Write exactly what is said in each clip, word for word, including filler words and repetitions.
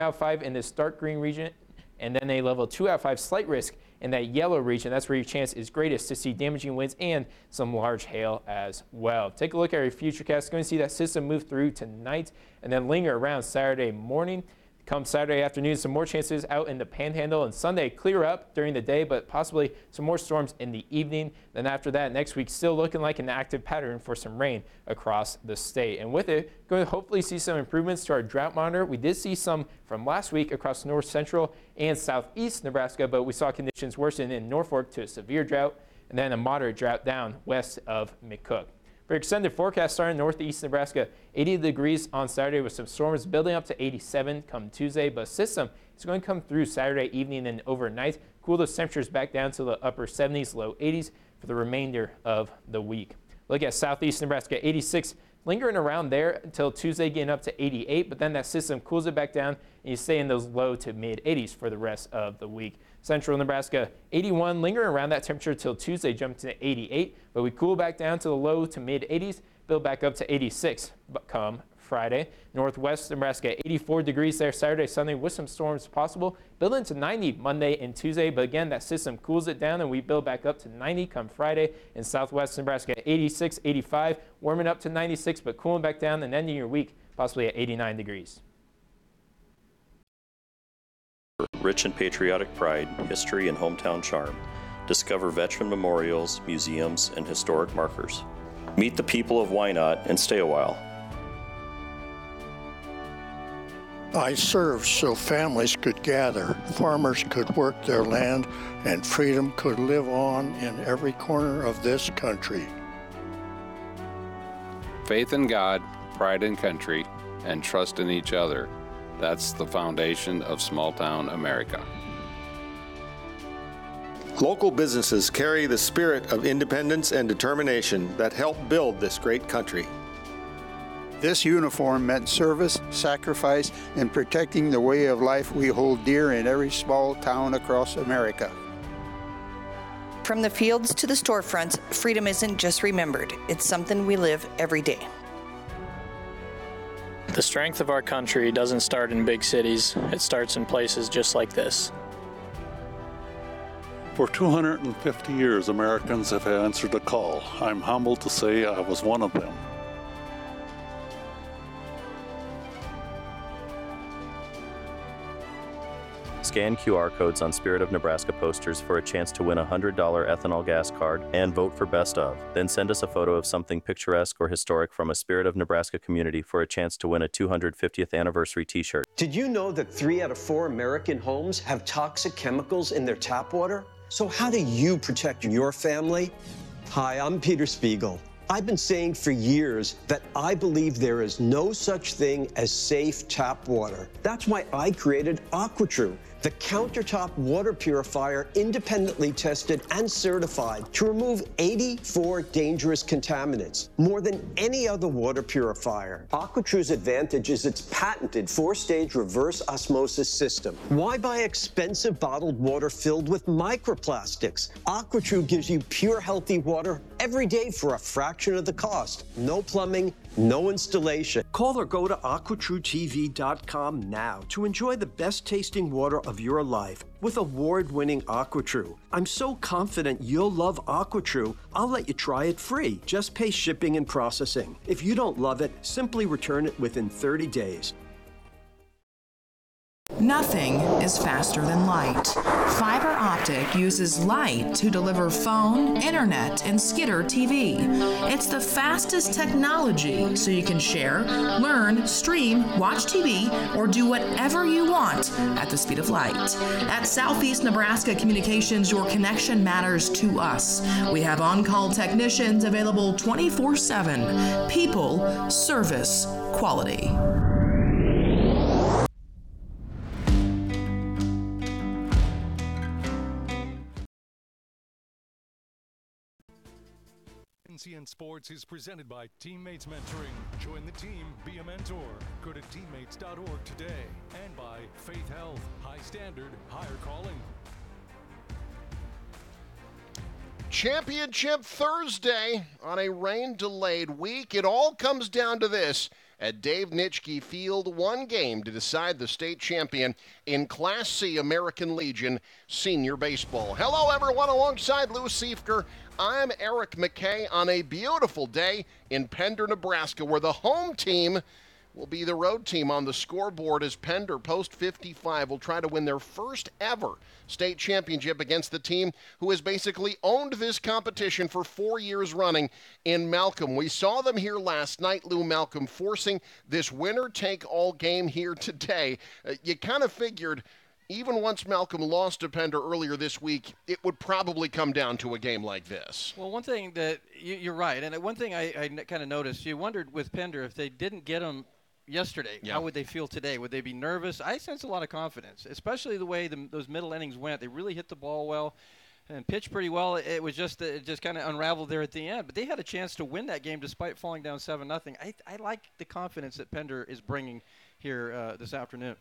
out of five in this dark green region, and then a level two out of five slight risk in that yellow region. That's where your chance is greatest to see damaging winds and some large hail as well. Take a look at our futurecast. Going to see that system move through tonight and then linger around Saturday morning. Come Saturday afternoon, some more chances out in the Panhandle, and Sunday clear up during the day, but possibly some more storms in the evening. Then after that, next week still looking like an active pattern for some rain across the state. And with it, going to hopefully see some improvements to our drought monitor. We did see some from last week across north central and southeast Nebraska, but we saw conditions worsen in Norfolk to a severe drought, and then a moderate drought down west of McCook. For extended forecast starting northeast Nebraska, eighty degrees on Saturday with some storms building up to eighty-seven come Tuesday, but a system is going to come through Saturday evening and overnight, cool those temperatures back down to the upper seventies, low eighties for the remainder of the week. Look at southeast Nebraska, eighty-six lingering around there until Tuesday, getting up to eighty-eight, but then that system cools it back down and you stay in those low to mid eighties for the rest of the week. Central Nebraska, eighty-one, lingering around that temperature till Tuesday, jumping to eighty-eight, but we cool back down to the low to mid eighties, build back up to eighty-six come Friday. Northwest Nebraska, eighty-four degrees there Saturday, Sunday with some storms possible, building to ninety Monday and Tuesday, but again, that system cools it down and we build back up to ninety come Friday. In Southwest Nebraska, eighty-six, eighty-five, warming up to ninety-six, but cooling back down and ending your week possibly at eighty-nine degrees. Rich in patriotic pride, history, and hometown charm. Discover veteran memorials, museums, and historic markers. Meet the people of Wynot and stay a while. I served so families could gather, farmers could work their land, and freedom could live on in every corner of this country. Faith in God, pride in country, and trust in each other. That's the foundation of small-town America. Local businesses carry the spirit of independence and determination that helped build this great country. This uniform meant service, sacrifice, and protecting the way of life we hold dear in every small town across America. From the fields to the storefronts, freedom isn't just remembered. It's something we live every day. The strength of our country doesn't start in big cities. It starts in places just like this. For two hundred fifty years, Americans have answered the call. I'm humbled to say I was one of them. Scan Q R codes on Spirit of Nebraska posters for a chance to win a one hundred dollar ethanol gas card and vote for Best of. Then send us a photo of something picturesque or historic from a Spirit of Nebraska community for a chance to win a two hundred fiftieth anniversary t-shirt. Did you know that three out of four American homes have toxic chemicals in their tap water? So how do you protect your family? Hi, I'm Peter Spiegel. I've been saying for years that I believe there is no such thing as safe tap water. That's why I created AquaTrue, the countertop water purifier independently tested and certified to remove eighty-four dangerous contaminants, more than any other water purifier. AquaTrue's advantage is its patented four-stage reverse osmosis system. Why buy expensive bottled water filled with microplastics? AquaTrue gives you pure, healthy water every day for a fraction of the cost. No plumbing, no installation. Call or go to aqua true T V dot com now to enjoy the best tasting water of your life with award-winning AquaTrue. I'm so confident you'll love AquaTrue, I'll let you try it free. Just pay shipping and processing. If you don't love it, simply return it within thirty days. Nothing is faster than light. Fiber optic uses light to deliver phone, internet, and Skitter T V. It's the fastest technology, so you can share, learn, stream, watch T V, or do whatever you want at the speed of light. At Southeast Nebraska Communications, your connection matters to us. We have on-call technicians available twenty-four seven. People, service, quality. N C N Sports is presented by Teammates Mentoring. Join the team, be a mentor. Go to teammates dot org today. And by Faith Health, high standard, higher calling. Championship Thursday on a rain-delayed week. It all comes down to this. at Dave Nitschke Field. One game to decide the state champion in Class C American Legion Senior Baseball. Hello, everyone. Alongside Lou Siefker, I'm Eric McKay on a beautiful day in Pender, Nebraska, where the home team will be the road team on the scoreboard as Pender, post fifty-five, will try to win their first ever state championship against the team who has basically owned this competition for four years running in Malcolm. We saw them here last night, Lou. Malcolm forcing this winner-take-all game here today. Uh, you kind of figured even once Malcolm lost to Pender earlier this week, it would probably come down to a game like this. Well, one thing that you, you're right, and one thing I, I kind of noticed, you wondered with Pender if they didn't get him yesterday, yeah. how would they feel today? Would they be nervous? I sense a lot of confidence, especially the way the, those middle innings went. They really hit the ball well and pitched pretty well. It was just it just kind of unraveled there at the end. But they had a chance to win that game despite falling down seven nothing. I, I like the confidence that Pender is bringing here uh, this afternoon.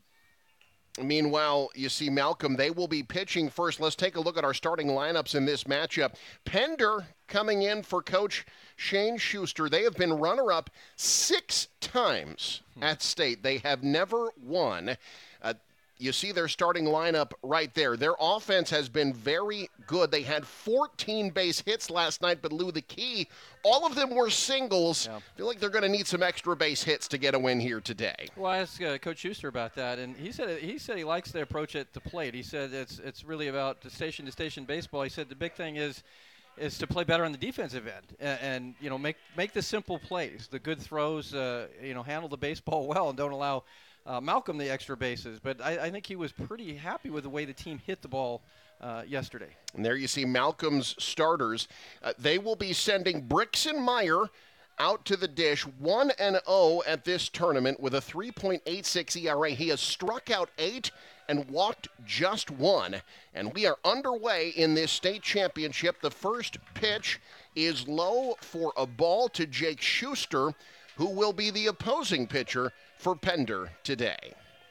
Meanwhile, you see Malcolm, they will be pitching first. Let's take a look at our starting lineups in this matchup. Pender coming in for Coach Shane Schuster. They have been runner-up six times at state. They have never won. Uh, you see their starting lineup right there. Their offense has been very good. They had fourteen base hits last night, but Lou, the key, all of them were singles. Yeah. I feel like they're going to need some extra base hits to get a win here today. Well, I asked uh, Coach Schuster about that, and he said he said he likes the approach at the plate. He said it's it's really about the station-to-station baseball. He said the big thing is is to play better on the defensive end and, and you know make make the simple plays, the good throws, uh, you know handle the baseball well, and don't allow Uh, Malcolm the extra bases. But I, I think he was pretty happy with the way the team hit the ball uh, yesterday. And there you see Malcolm's starters. Uh, they will be sending Brixton Meyer out to the dish, one and oh at this tournament with a three point eight six E R A. He has struck out eight and walked just one. And we are underway in this state championship. The first pitch is low for a ball to Jake Schuster, who will be the opposing pitcher for Pender today.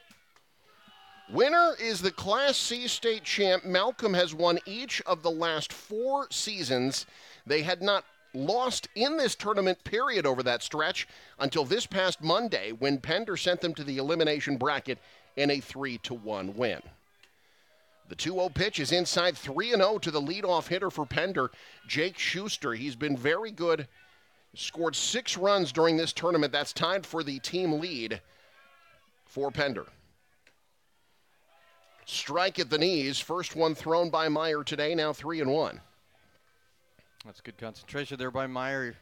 Winner is the Class C state champ. Malcolm has won each of the last four seasons. They had not lost in this tournament period over that stretch until this past Monday when Pender sent them to the elimination bracket in a three to one win. The two oh pitch is inside, three and oh to the leadoff hitter for Pender, Jake Schuster. He's been very good. Scored six runs during this tournament. That's tied for the team lead for Pender. Strike at the knees. First one thrown by Meyer today, now three and one. That's good concentration there by Meyer.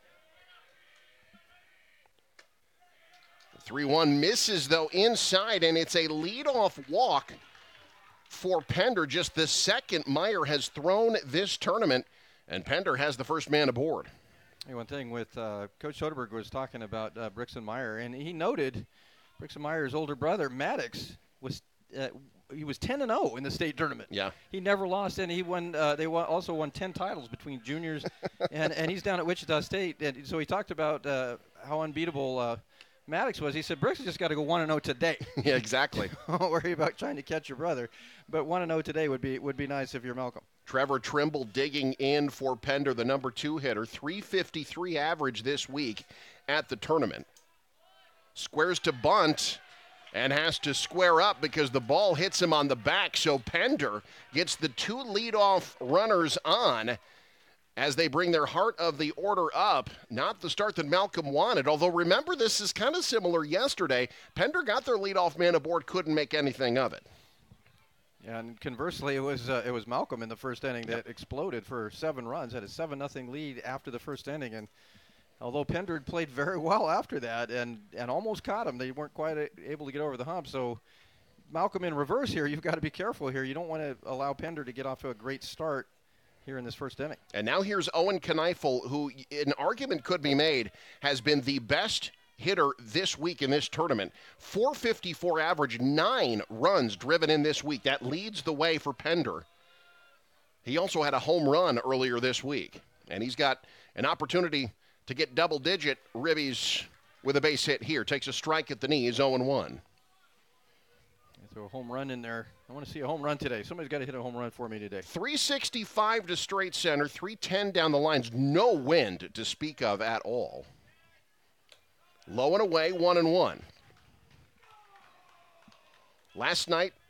three one misses, though, inside, and it's a leadoff walk for Pender. Just the second Meyer has thrown this tournament, and Pender has the first man aboard. Hey, one thing with uh, Coach Soderberg was talking about uh, Brixton Meyer, and he noted Brixton Meyer's older brother, Maddox, was uh, he was ten and oh in the state tournament. Yeah. He never lost, and he won. Uh, they won, also won ten titles between juniors, and, and he's down at Wichita State. And so he talked about uh, how unbeatable uh, Maddox was. He said, Brixton just got to go one and oh today. Yeah, exactly. Don't worry about trying to catch your brother. But one and oh today would be would be nice if you're Malcolm. Trevor Trimble digging in for Pender, the number two hitter. three fifty-three average this week at the tournament. Squares to bunt and has to square up because the ball hits him on the back. So Pender gets the two leadoff runners on as they bring their heart of the order up. Not the start that Malcolm wanted, although remember, this is kind of similar yesterday. Pender got their leadoff man aboard, couldn't make anything of it. Yeah, and conversely, it was uh, it was Malcolm in the first inning that exploded for seven runs, had a seven nothing lead after the first inning. And although Pender had played very well after that and, and almost caught him, they weren't quite a, able to get over the hump. So Malcolm in reverse here, you've got to be careful here. You don't want to allow Pender to get off to a great start here in this first inning. And now here's Owen Kneifel, who an argument could be made has been the best hitter this week in this tournament. four fifty-four average, nine runs driven in this week. That leads the way for Pender. He also had a home run earlier this week, and he's got an opportunity to get double-digit ribbies with a base hit here. Takes a strike at the knees, oh and one. Throw a home run in there. I want to see a home run today. Somebody's got to hit a home run for me today. three sixty-five to straight center, three ten down the lines. No wind to speak of at all. Low and away, one and one. Last night,